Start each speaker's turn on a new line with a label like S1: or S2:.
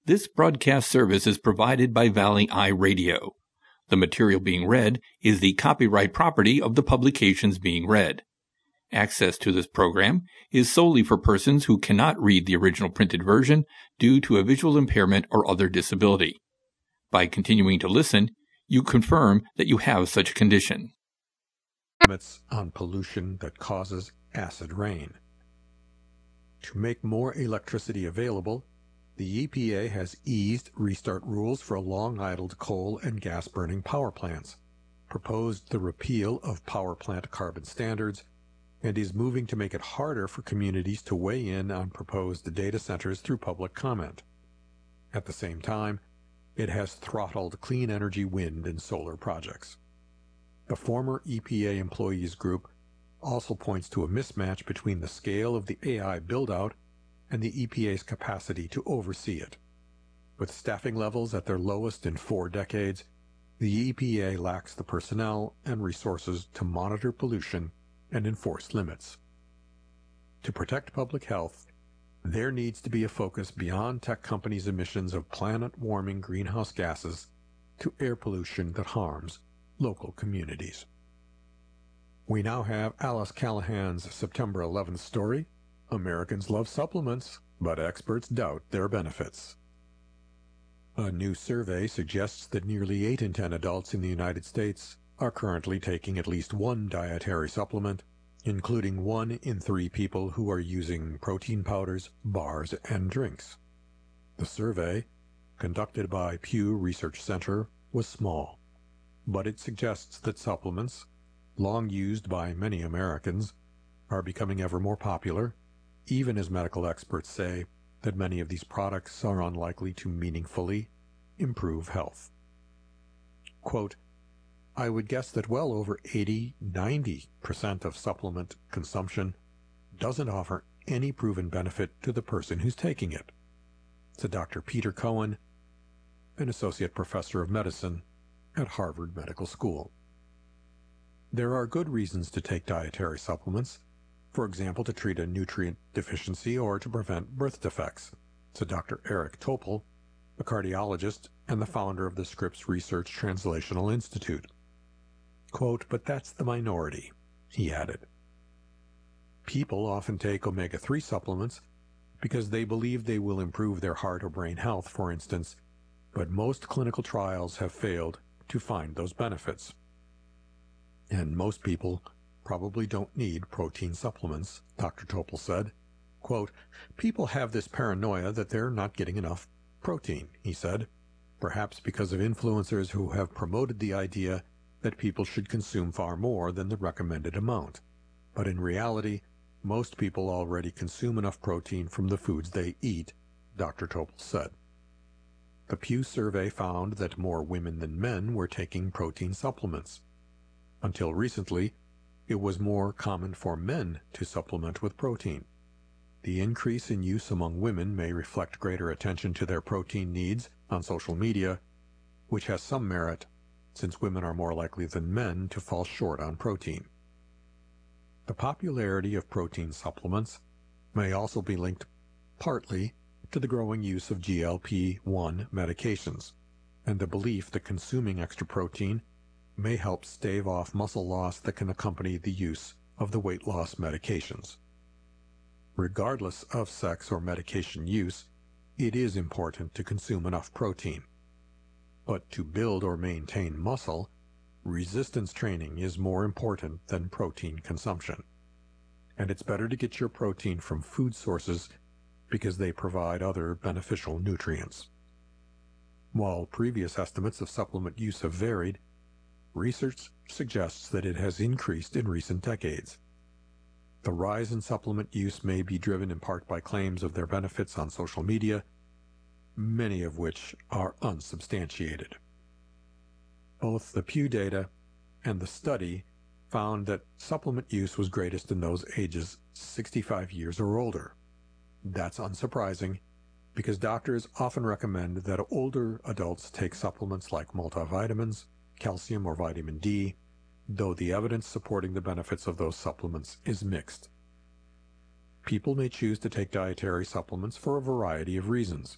S1: This broadcast service is provided by Valley Eye Radio. The material being read is the copyright property of the publications being read. Access to this program is solely for persons who cannot read the original printed version due to a visual impairment or other disability. By continuing to listen, you confirm that you have such a condition.
S2: Limits on pollution that causes acid rain. To make more electricity available, the EPA has eased restart rules for long-idled coal and gas-burning power plants, proposed the repeal of power plant carbon standards, and is moving to make it harder for communities to weigh in on proposed data centers through public comment. At the same time, it has throttled clean energy wind and solar projects. The former EPA employees group also points to a mismatch between the scale of the AI build-out and the EPA's capacity to oversee it. With staffing levels at their lowest in 4 decades, the EPA lacks the personnel and resources to monitor pollution and enforce limits. To protect public health, there needs to be a focus beyond tech companies' emissions of planet-warming greenhouse gases to air pollution that harms local communities. We now have Alice Callahan's September 11th story, Americans Love Supplements, but Experts Doubt Their Benefits. A new survey suggests that nearly 8 in 10 adults in the United States are currently taking at least one dietary supplement, including 1 in 3 people who are using protein powders, bars, and drinks. The survey, conducted by Pew Research Center, was small, but it suggests that supplements, long used by many Americans, are becoming ever more popular, even as medical experts say that many of these products are unlikely to meaningfully improve health. Quote, I would guess that well over 80–90% of supplement consumption doesn't offer any proven benefit to the person who's taking it, said Dr. Peter Cohen, an associate professor of medicine at Harvard Medical School. There are good reasons to take dietary supplements, for example, to treat a nutrient deficiency or to prevent birth defects, said Dr. Eric Topol, a cardiologist and the founder of the Scripps Research Translational Institute. Quote, but that's the minority, he added. People often take omega-3 supplements because they believe they will improve their heart or brain health, for instance, but most clinical trials have failed to find those benefits. And most people probably don't need protein supplements, Dr. Topol said. Quote, people have this paranoia that they're not getting enough protein, he said, perhaps because of influencers who have promoted the idea that people should consume far more than the recommended amount. But in reality, most people already consume enough protein from the foods they eat, Dr. Topol said. The Pew survey found that more women than men were taking protein supplements. Until recently, it was more common for men to supplement with protein. The increase in use among women may reflect greater attention to their protein needs on social media, which has some merit since women are more likely than men to fall short on protein. The popularity of protein supplements may also be linked partly to the growing use of GLP-1 medications and the belief that consuming extra protein may help stave off muscle loss that can accompany the use of the weight loss medications. Regardless of sex or medication use, it is important to consume enough protein. But to build or maintain muscle, resistance training is more important than protein consumption. And it's better to get your protein from food sources because they provide other beneficial nutrients. While previous estimates of supplement use have varied, research suggests that it has increased in recent decades. The rise in supplement use may be driven in part by claims of their benefits on social media, many of which are unsubstantiated. Both the Pew data and the study found that supplement use was greatest in those ages 65 years or older. That's unsurprising, because doctors often recommend that older adults take supplements like multivitamins, calcium or vitamin D, though the evidence supporting the benefits of those supplements is mixed. People may choose to take dietary supplements for a variety of reasons.